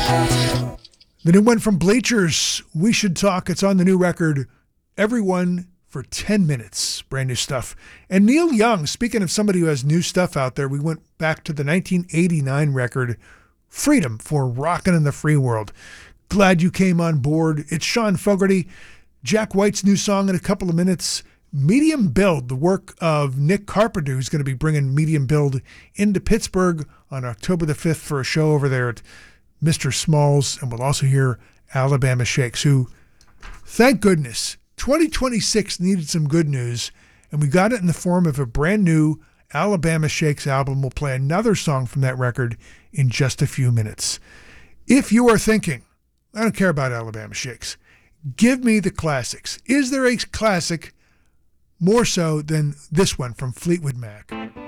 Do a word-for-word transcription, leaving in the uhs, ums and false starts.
The new one from Bleachers, We Should Talk. It's on the new record, Everyone for ten minutes. Brand new stuff. And Neil Young, speaking of somebody who has new stuff out there, we went back to the nineteen eighty-nine record, Freedom for Rockin' in the Free World. Glad you came on board. It's Sean Fogarty. Jack White's new song in a couple of minutes. Medium Build, the work of Nick Carpenter, who's going to be bringing Medium Build into Pittsburgh on October the fifth for a show over there at Mister Smalls. And we'll also hear Alabama Shakes, who, thank goodness, twenty twenty-six needed some good news, and we got it in the form of a brand new Alabama Shakes album. We'll play another song from that record in just a few minutes. If you are thinking, I don't care about Alabama Shakes, give me the classics. Is there a classic more so than this one from Fleetwood Mac?